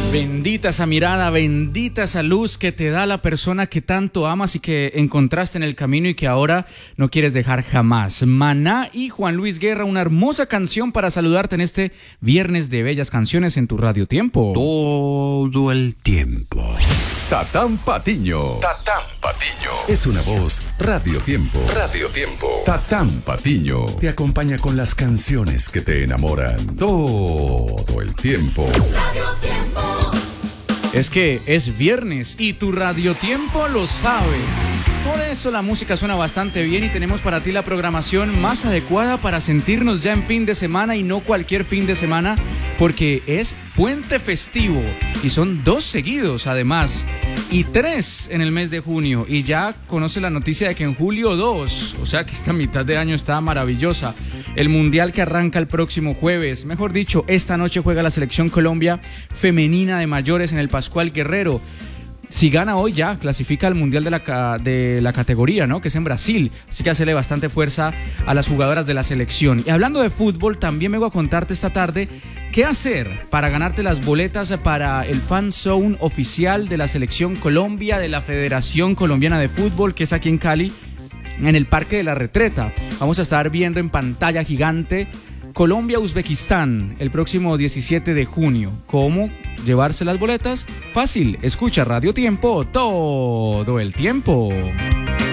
Bendita esa mirada, bendita esa luz que te da la persona que tanto amas y que encontraste en el camino y que ahora no quieres dejar jamás. Maná y Juan Luis Guerra, una hermosa canción para saludarte en este viernes de bellas canciones en tu Radio Tiempo. Todo el tiempo. Tatán Patiño. Tatán Patiño. Es una voz Radio Tiempo. Radio Tiempo. Tatán Patiño te acompaña con las canciones que te enamoran todo el tiempo. Radio Tiempo. Es que es viernes y tu Radio Tiempo lo sabe. Por eso la música suena bastante bien y tenemos para ti la programación más adecuada para sentirnos ya en fin de semana y no cualquier fin de semana, porque es puente festivo y son 2 seguidos además y 3 en el mes de junio, y ya conoce la noticia de que en julio 2, o sea que esta mitad de año está maravillosa. El mundial que arranca el próximo jueves, mejor dicho, esta noche juega la selección Colombia femenina de mayores en el Pascual Guerrero. Si gana hoy ya clasifica al mundial de la categoría, ¿no? Que es en Brasil. Así que hacerle bastante fuerza a las jugadoras de la selección. Y hablando de fútbol, también vengo a contarte esta tarde qué hacer para ganarte las boletas para el Fan Zone oficial de la selección Colombia, de la Federación Colombiana de Fútbol, que es aquí en Cali, en el Parque de la Retreta. Vamos a estar viendo en pantalla gigante Colombia-Uzbekistán el próximo 17 de junio. ¿Cómo llevarse las boletas? Fácil, escucha Radio Tiempo todo el tiempo.